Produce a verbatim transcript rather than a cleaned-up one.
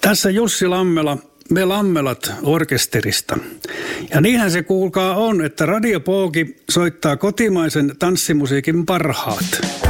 Tässä Jussi Lammela, me Lammelat orkesterista. Ja niinhän se kuulkaa on, että Radio Pooki soittaa kotimaisen tanssimusiikin parhaat.